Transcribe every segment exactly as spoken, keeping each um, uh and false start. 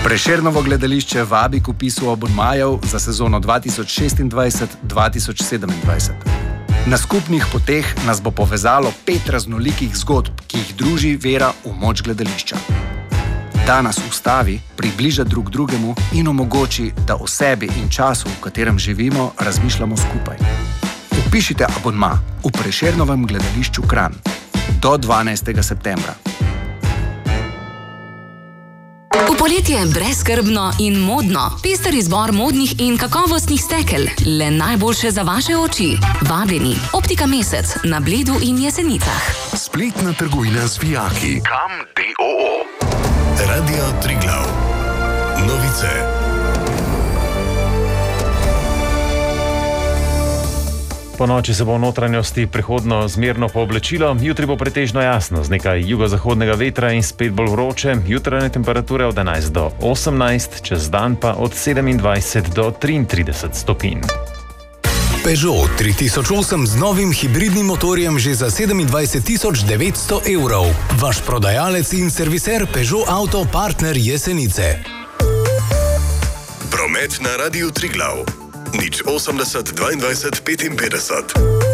Prešernovo gledališče vabi k vpisu abonmajev za sezono dva tisoč šestindvajset dva tisoč sedemindvajset. Na skupnih poteh nas bo povezalo pet raznolikih zgodb, ki jih druži vera v moč gledališča. Da nas ustavi, približa drug drugemu in omogoči, da o sebi in času, v katerem živimo, razmišljamo skupaj. Vpišite abonma v Prešernovem gledališču Kranj do dvanajstega septembra. V poletje je brezskrbno in modno. Pester izbor modnih in kakovostnih stekel. Le najboljše za vaše oči. Vabljeni. Optika Mesec na Bledu in Jesenicah. Spletna trgovina z vijaki. Kam D O O. Radio Triglav. Novice. Po noči se bo v notranjosti prihodno zmerno pooblačilo, jutri bo pretežno jasno z nekaj jugozahodnega vetra in spet bolj vroče, jutranje temperature od enajst do osemnajst, čez dan pa od sedemindvajset do triintrideset stopinj. Peugeot tri tisoč osem z novim hibridnim motorjem že za sedemindvajset tisoč devetsto evrov. Vaš prodajalec in serviser Peugeot Auto partner Jesenice. Promet na Radiu Triglav. Nič osemdeset dvaindvajset petinpetdeset.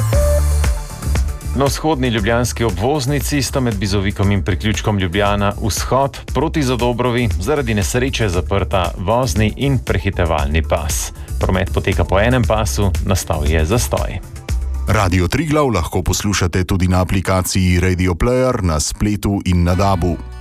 Na vzhodni ljubljanski obvoznici sta med Bizovikom in priključkom Ljubljana vzhod proti Zadobrovi zaradi nesreče zaprta vozni in prehitevalni pas. Promet poteka po enem pasu, nastal je zastoj. Radio Triglav lahko poslušate tudi na aplikaciji Radio Player, na spletu in na dabu.